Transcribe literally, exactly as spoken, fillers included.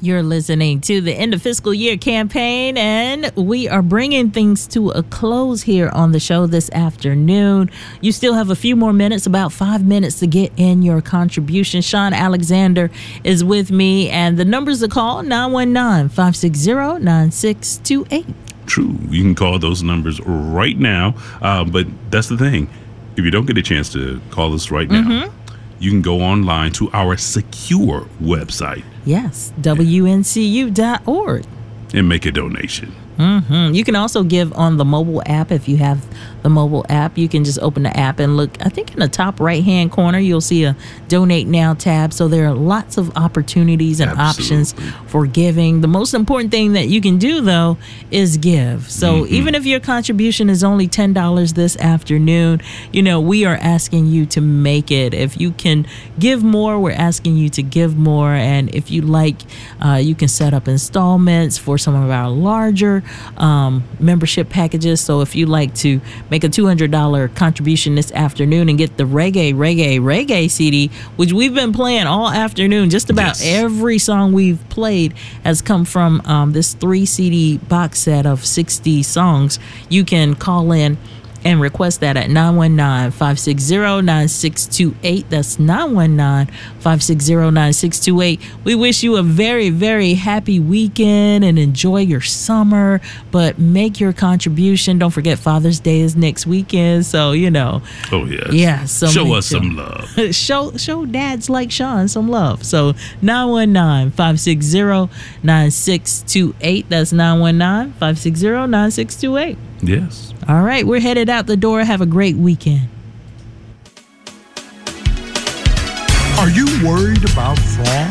You're listening to the end of fiscal year campaign, and we are bringing things to a close here on the show this afternoon. You still have a few more minutes, about five minutes to get in your contribution. Sean Alexander is with me, and the numbers to call, nine one nine, five six zero, nine six two eight. True. You can call those numbers right now, uh, but that's the thing. If you don't get a chance to call us right now, mm-hmm. you can go online to our secure website. Yes, W N C U dot org. And make a donation. Mm-hmm. You can also give on the mobile app. If you have the mobile app, you can just open the app and look. I think in the top right-hand corner, you'll see a Donate Now tab. So there are lots of opportunities and Absolutely. options for giving. The most important thing that you can do, though, is give. So mm-hmm. even if your contribution is only ten dollars this afternoon, you know, we are asking you to make it. If you can give more, we're asking you to give more. And if you like, uh, you can set up installments for some of our larger Um, membership packages. So if you like to make a two hundred dollars contribution this afternoon and get the Reggae, Reggae, Reggae C D, which we've been playing all afternoon, just about yes. every song we've played has come from um, this three C D box set of sixty songs. You can call in and request that at nine one nine, five six zero, nine six two eight. That's nine one nine, five six zero, nine six two eight. We wish you a very, very happy weekend and enjoy your summer, but make your contribution. Don't forget Father's Day is next weekend, so, you know. Oh, yes. Yeah. So show us sure. some love. show, show dads like Sean some love. So nine one nine, five six zero, nine six two eight. That's nine one nine, five six zero, nine six two eight. Yes. All right, we're headed out the door. Have a great weekend. Are you worried about fraud?